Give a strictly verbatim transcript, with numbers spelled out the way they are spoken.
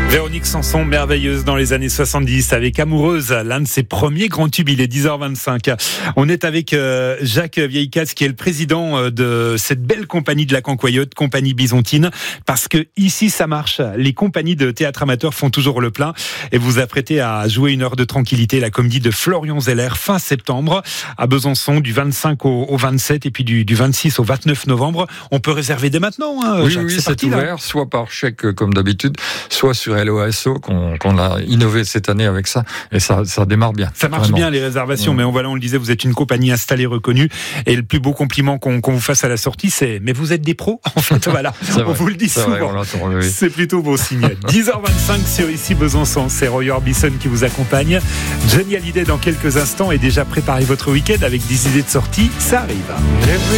Véronique Sanson, merveilleuse dans les années soixante-dix, avec Amoureuse, l'un de ses premiers grands tubes. Il est dix heures vingt-cinq. On est avec euh, Jacques Vieillecasse, qui est le président de cette belle compagnie de la Cancoyote, compagnie byzantine, parce que ici ça marche. Les compagnies de théâtre amateur font toujours le plein, et vous apprêtez à jouer Une heure de tranquillité, la comédie de Florian Zeller, fin septembre, à Besançon, du vingt-cinq au, au vingt-sept, et puis du, du vingt-six au vingt-neuf novembre. On peut réserver dès maintenant, hein, oui, Jacques, oui, c'est, c'est parti, ouvert, là. Soit par chèque comme d'habitude, soit sur L O A S O qu'on, qu'on a innové cette année avec ça, et ça, ça démarre bien. Ça marche vraiment bien les réservations, mmh. mais on, voilà, on le disait, vous êtes une compagnie installée, reconnue, et le plus beau compliment qu'on, qu'on vous fasse à la sortie, c'est « mais vous êtes des pros ?» En fait, voilà, on vrai, vous le dit c'est souvent. vrai, on l'entend, oui. C'est plutôt beau signe. dix heures vingt-cinq sur Ici Besançon, c'est Roy Orbison qui vous accompagne. Johnny Hallyday dans quelques instants, et déjà préparez votre week-end avec des idées de sortie, ça arrive.